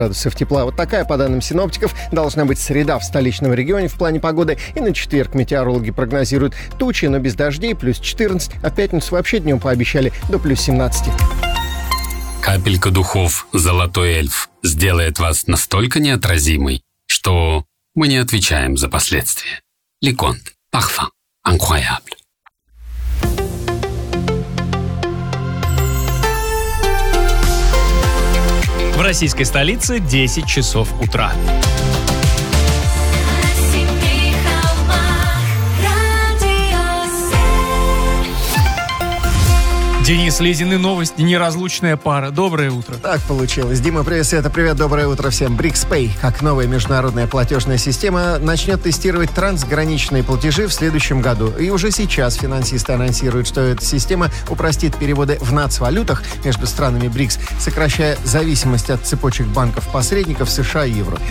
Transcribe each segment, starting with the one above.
градусов тепла. Вот такая, по данным синоптиков, должна быть среда в столичном регионе в плане погоды. И на четверг метеорологи прогнозируют тучи, но без дождей, плюс 14. А в пятницу вообще днем пообещали до плюс 17. Капелька духов «Золотой эльф» сделает вас настолько неотразимой, что мы не отвечаем за последствия. Леконт. Parfum. Incroyable. В российской столице 10 часов утра. Денис, Лизины новости, неразлучная пара. Доброе утро. Так получилось. Дима, привет, Света, привет, доброе утро всем. BRICS-Pay, как новая международная платежная система, начнет тестировать трансграничные платежи в следующем году. И уже сейчас финансисты анонсируют, что эта система упростит переводы в нацвалютах между странами БРИКС, сокращая зависимость от цепочек банков-посредников в США и Европе.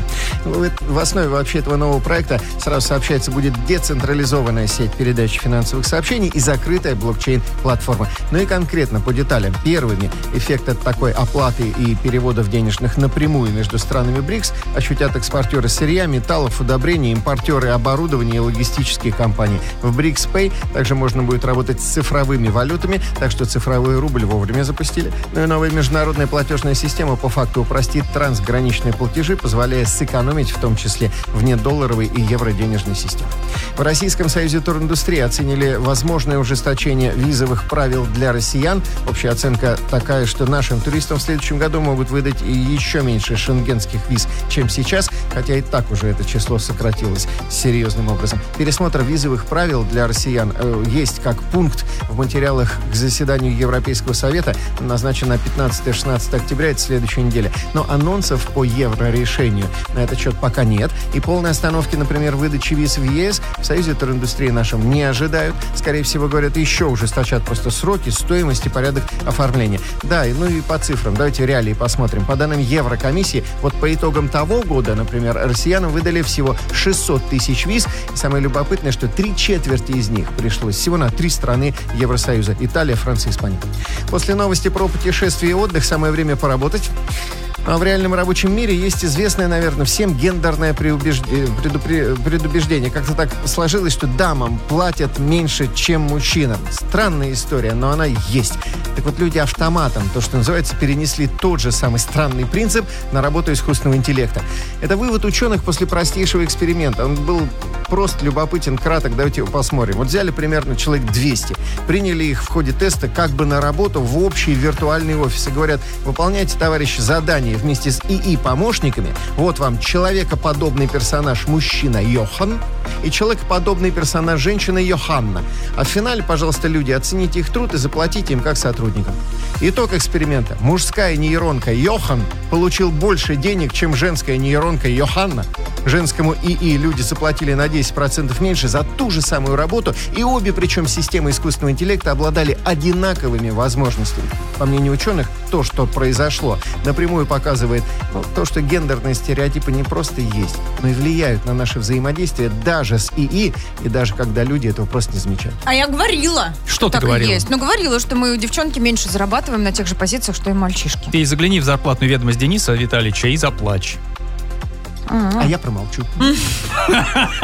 В основе вообще этого нового проекта, сразу сообщается, будет децентрализованная сеть передачи финансовых сообщений и закрытая блокчейн-платформа. Ну и конкретно по деталям. Первыми эффект от такой оплаты и переводов денежных напрямую между странами БРИКС ощутят экспортеры сырья, металлов, удобрений, импортеры оборудования и логистические компании. В BRICS-Pay также можно будет работать с цифровыми валютами, так что цифровой рубль вовремя запустили. Ну и новая международная платежная система по факту упростит трансграничные платежи, позволяя сэкономить в том числе внедолларовой и евро-денежной системе. В Российском союзе туриндустрии оценили возможное ужесточение визовых правил для россиян. Общая оценка такая, что нашим туристам в следующем году могут выдать еще меньше шенгенских виз, чем сейчас, хотя и так уже это число сократилось серьезным образом. Пересмотр визовых правил для россиян есть как пункт в материалах к заседанию Европейского совета, назначен на 15-16 октября, это следующей неделе. Но анонсов по еврорешению на этот счет пока нет. И полной остановки, например, выдачи виз в ЕС в Союзе туриндустрии нашем не ожидают. Скорее всего, говорят, еще ужесточат просто сроки, стоимость и порядок оформления. Да, ну и по цифрам. Давайте реалии посмотрим. По данным Еврокомиссии, вот по итогам того года, например, россиянам выдали всего 600 тысяч виз. И самое любопытное, что 3/4 из них пришлось всего на 3 страны Евросоюза. Италия, Франция, Испания. После новости про путешествия и отдых самое время поработать. А в реальном рабочем мире есть известное, наверное, всем гендерное предубеждение. Как-то так сложилось, что дамам платят меньше, чем мужчинам. Странная история, но она есть. Так вот, люди автоматом, то, что называется, перенесли тот же самый странный принцип на работу искусственного интеллекта. Это вывод ученых после простейшего эксперимента. Он был прост, любопытен, краток. Давайте его посмотрим. Вот взяли примерно человек 200. Приняли их в ходе теста как бы на работу в общий виртуальный офис. И говорят, выполняйте, товарищи, задание вместе с ИИ-помощниками. Вот вам человекоподобный персонаж мужчина Йохан и человекоподобный персонаж женщина Йоханна. А в финале, пожалуйста, люди, оцените их труд и заплатите им как сотрудникам. Итог эксперимента. Мужская нейронка Йохан получил больше денег, чем женская нейронка Йоханна. Женскому ИИ люди заплатили на 10% меньше за ту же самую работу, и обе, причем системы искусственного интеллекта, обладали одинаковыми возможностями. По мнению ученых, то, что произошло, напрямую показывает то, что гендерные стереотипы не просто есть, но и влияют на наше взаимодействие даже с ИИ, и даже когда люди этого просто не замечают. А я говорила, что ты так говорила? И есть. Ну, говорила, что мы, девчонки, меньше зарабатываем на тех же позициях, что и мальчишки. Ты загляни в зарплатную ведомость Дениса Витальевича и заплачь. А я промолчу.